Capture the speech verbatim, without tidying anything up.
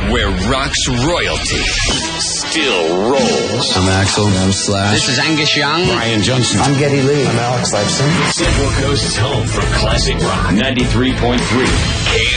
where rock's royalty still rolls. I'm Axel. I'm Slash. This is Angus Young. Brian Johnson. I'm Geddy Lee. I'm Alex Lifeson. Central Coast's home for classic rock. ninety-three point three K